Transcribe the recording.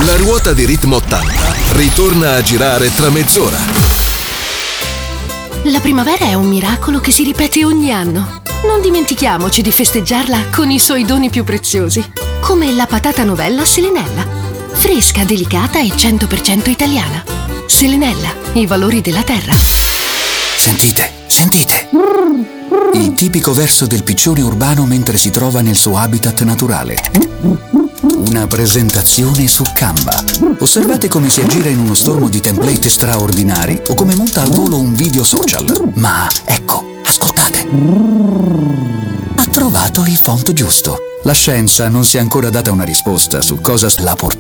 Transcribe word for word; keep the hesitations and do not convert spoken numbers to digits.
La ruota di Ritmo ottanta ritorna a girare tra mezz'ora. La primavera è un miracolo che si ripete ogni anno. Non dimentichiamoci di festeggiarla con i suoi doni più preziosi, come la patata novella Selenella. Fresca, delicata e cento per cento italiana. Selenella, i valori della terra. Sentite, sentite. Il tipico verso del piccione urbano mentre si trova nel suo habitat naturale. Una presentazione su Canva. Osservate come si aggira in uno stormo di template straordinari o come monta al volo un video social. Ma ecco, ascoltate. Ha trovato il font giusto. La scienza non si è ancora data una risposta su cosa la porterà